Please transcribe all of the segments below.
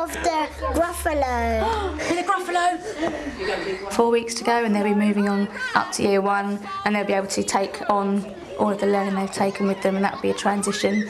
of the Gruffalo. The Gruffalo! 4 weeks to go and they'll be moving on up to year 1 and they'll be able to take on all of the learning they've taken with them, and that will be a transition.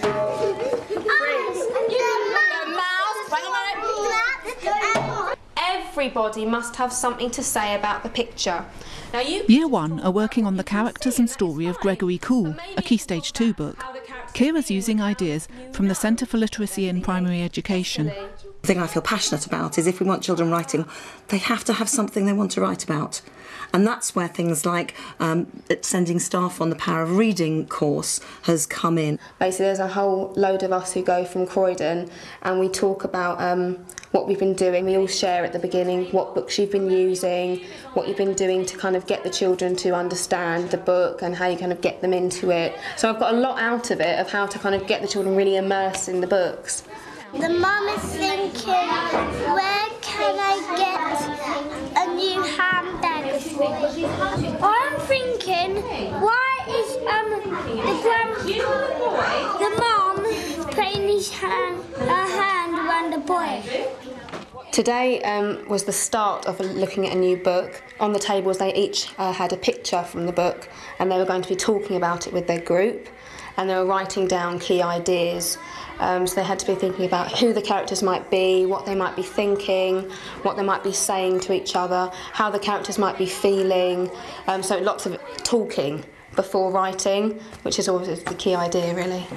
Everybody must have something to say about the picture. Now Year 1 are working on the characters and story of Gregory Cool, a Key Stage 2 book. Kira's using ideas from the Centre for Literacy in Primary Education. The thing I feel passionate about is if we want children writing, they have to have something they want to write about. And that's where things like sending staff on the Power of Reading course has come in. Basically, there's a whole load of us who go from Croydon and we talk about what we've been doing. We all share at the beginning what books you've been using, what you've been doing to kind of get the children to understand the book and how you kind of get them into it. So I've got a lot out of it of how to kind of get the children really immersed in the books. The mum is thinking, where can I get a new handbag for? I'm thinking, why is the mum putting her hand around the boy? Today was the start of looking at a new book. On the tables they each had a picture from the book and they were going to be talking about it with their group and they were writing down key ideas. So they had to be thinking about who the characters might be, what they might be thinking, what they might be saying to each other, how the characters might be feeling. So lots of talking before writing, which is always the key idea, really.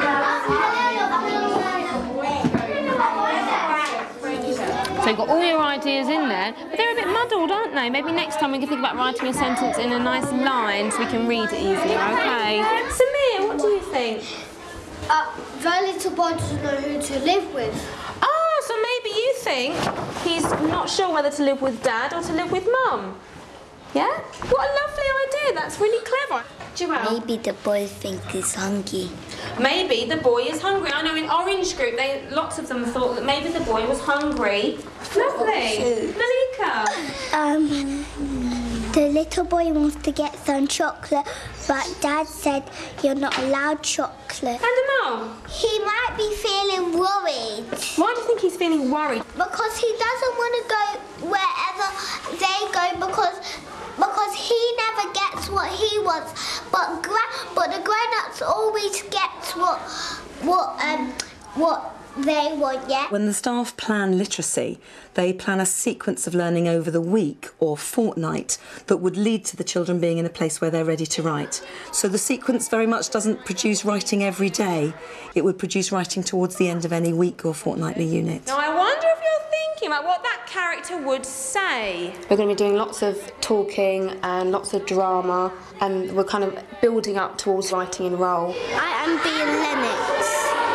So you've got all your ideas in there, but they're a bit muddled, aren't they? Maybe next time we can think about writing a sentence in a nice line so we can read it easier, okay? Samir, what do you think? The little boy doesn't know who to live with. Oh, so maybe you think he's not sure whether to live with Dad or to live with Mum? Yeah? What a lovely idea, that's really clever. Joelle? Maybe the boy thinks he's hungry. Maybe the boy is hungry. I know in Orange Group, lots of them thought that maybe the boy was hungry. Lovely. Malika? The little boy wants to get some chocolate, but Dad said you're not allowed chocolate. And Mum? He might be feeling worried. Why do you think he's feeling worried? Because he doesn't want to go wherever they go because he never gets what he wants. But the grown-ups always gets what they want, yeah? When the staff plan literacy, they plan a sequence of learning over the week or fortnight that would lead to the children being in a place where they're ready to write. So the sequence very much doesn't produce writing every day. It would produce writing towards the end of any week or fortnightly unit. Now I wonder if you're thinking about what that character would say. We're going to be doing lots of talking and lots of drama and we're kind of building up towards writing in role. I am being Lennox.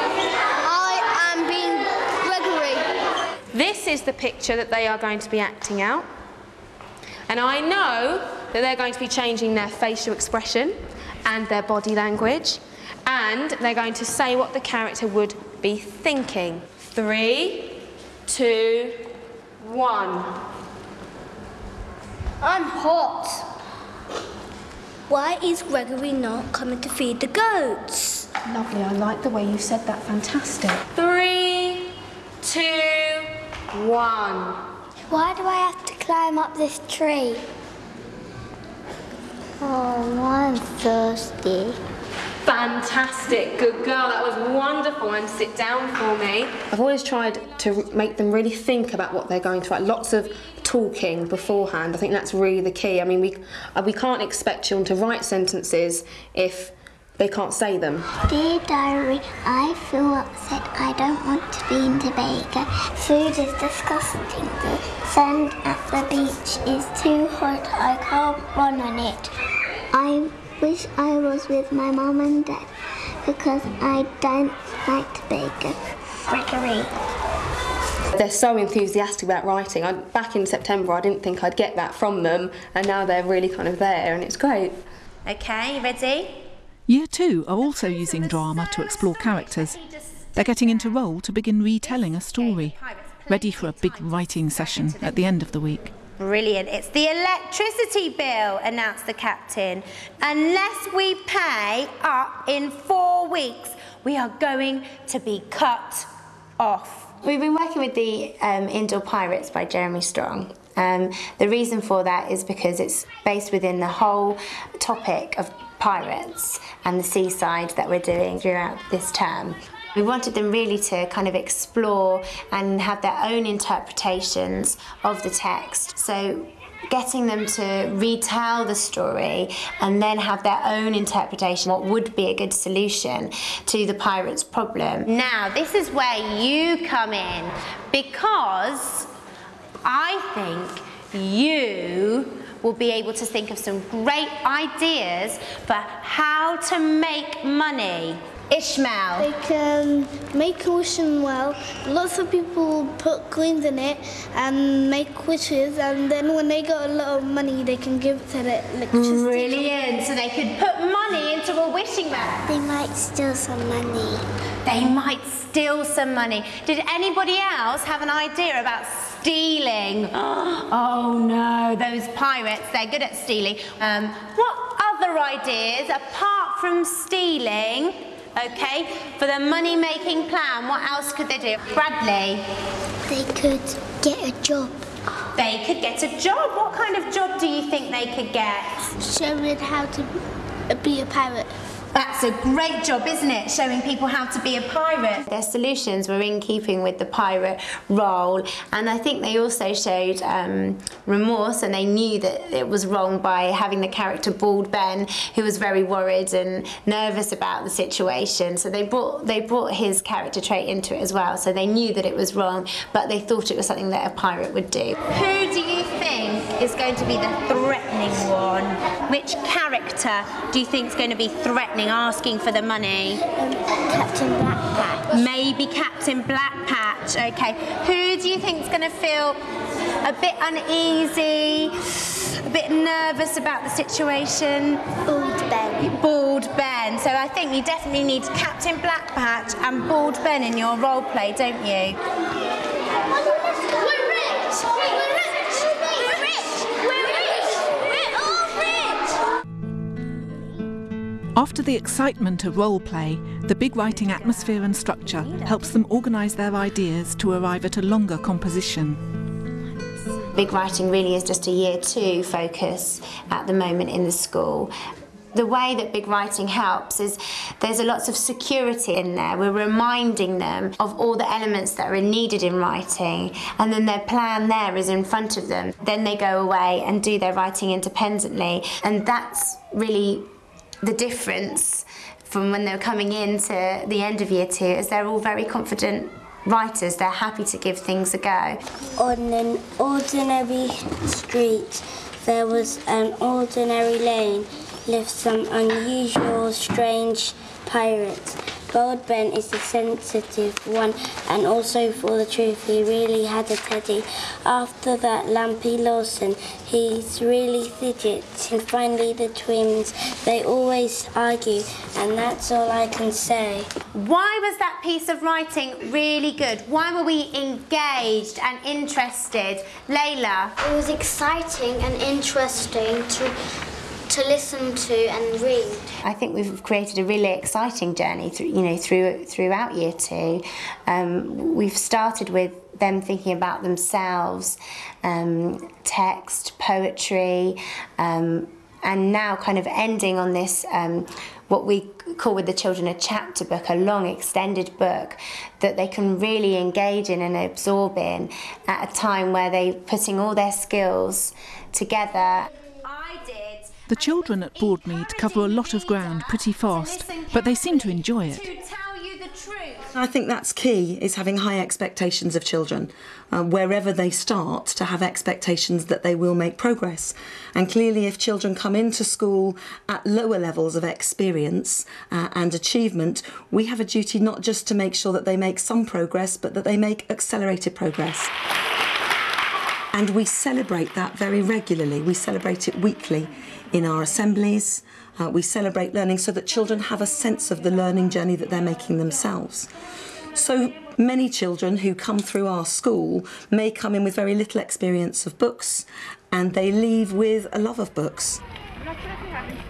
This is the picture that they are going to be acting out. And I know that they're going to be changing their facial expression and their body language. And they're going to say what the character would be thinking. 3, 2, 1. I'm hot. Why is Gregory not coming to feed the goats? Lovely, I like the way you said that, fantastic. 3, 2, 1. Why do I have to climb up this tree? Oh, I'm thirsty. Fantastic, good girl, that was wonderful, and sit down for me. I've always tried to make them really think about what they're going to write, lots of talking beforehand. I think that's really the key. I mean, we can't expect children to write sentences if they can't say them. Dear diary, I feel upset. I don't want to be in Tobago. Food is disgusting. The sand at the beach is too hot. I can't run on it. I wish I was with my mum and dad because I don't like Tobago. Gregory. They're so enthusiastic about writing. Back in September, I didn't think I'd get that from them, and now they're really kind of there, and it's great. Okay, you ready? Year 2 are also using drama to explore characters. They're getting into role to begin retelling a story, ready for a big writing session at the end of the week. Brilliant. It's the electricity bill, announced the captain. Unless we pay up in 4 weeks, we are going to be cut off. We've been working with the Indoor Pirates by Jeremy Strong. The reason for that is because it's based within the whole topic of pirates and the seaside that we're doing throughout this term. We wanted them really to kind of explore and have their own interpretations of the text. So getting them to retell the story and then have their own interpretation, what would be a good solution to the pirates' problem. Now, this is where you come in, because I think you will be able to think of some great ideas for how to make money. Ishmael. They can make a wishing well. Lots of people put coins in it and make wishes, and then when they got a lot of money, they can give it to the electricity. Brilliant. So they could put money into a wishing well. They might steal some money. They might steal some money. Did anybody else have an idea about stealing? Oh no, those pirates, they're good at stealing. What other ideas apart from stealing? Okay, for the money-making plan, what else could they do? Bradley? They could get a job. They could get a job? What kind of job do you think they could get? Showing how to be a pirate. That's a great job, isn't it? Showing people how to be a pirate. Their solutions were in keeping with the pirate role, and I think they also showed remorse, and they knew that it was wrong by having the character Bald Ben, who was very worried and nervous about the situation. So they brought his character trait into it as well. So they knew that it was wrong, but they thought it was something that a pirate would do. Who do you think is going to be the threatening one? Which character do you think is going to be threatening, asking for the money? Captain Blackpatch. Maybe Captain Blackpatch. Okay. Who do you think is going to feel a bit uneasy, a bit nervous about the situation? Bald Ben. Bald Ben. So I think you definitely need Captain Blackpatch and Bald Ben in your role play, don't you? After the excitement of role play, the big writing atmosphere and structure helps them organise their ideas to arrive at a longer composition. Big writing really is just a year 2 focus at the moment in the school. The way that big writing helps is there's lots of security in there. We're reminding them of all the elements that are needed in writing, and then their plan there is in front of them. Then they go away and do their writing independently, and that's really the difference from when they're coming into the end of year 2, is they're all very confident writers. They're happy to give things a go. On an ordinary street, there was an ordinary lane, lived some unusual, strange pirates. Bald Ben is the sensitive one, and also for the truth, he really had a teddy. After that, Lumpy Lawson, he's really fidget. And finally, the twins, they always argue, and that's all I can say. Why was that piece of writing really good? Why were we engaged and interested? Layla? It was exciting and interesting to listen to and read. I think we've created a really exciting journey throughout year 2. We've started with them thinking about themselves, text, poetry, and now kind of ending on this what we call with the children a chapter book, a long extended book that they can really engage in and absorb in at a time where they're putting all their skills together. The children at Broadmead cover a lot of ground pretty fast, but they seem to enjoy it. I think that's key, is having high expectations of children. Wherever they start, to have expectations that they will make progress. And clearly if children come into school at lower levels of experience and achievement, we have a duty not just to make sure that they make some progress, but that they make accelerated progress. And we celebrate that very regularly. We celebrate it weekly in our assemblies. We celebrate learning so that children have a sense of the learning journey that they're making themselves. So many children who come through our school may come in with very little experience of books, and they leave with a love of books.